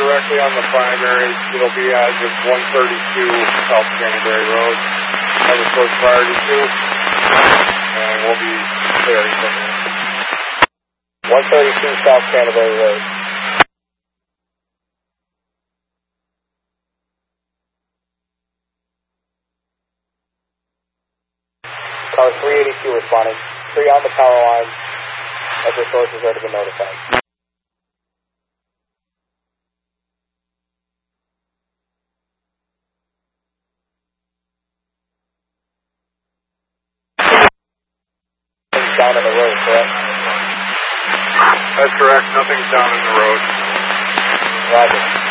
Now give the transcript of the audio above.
directly on the primary. It'll be as of 132 South Canterbury Road. As opposed priority 2. And we'll be clearing from there. 132 South Canterbury Road. Car 382 responding. 3 on the power line. Other sources are to be notified. Down in the road, correct? That's correct. Nothing's down in the road. Roger.